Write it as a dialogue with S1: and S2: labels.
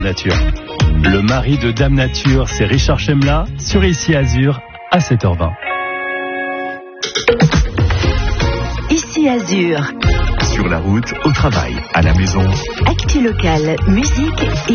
S1: Nature. Le mari de Dame Nature, c'est Richard Chemla, sur Ici Azur, à 7h20.
S2: Ici Azur.
S3: Sur la route, au travail, à la maison.
S2: Actu locale, musique et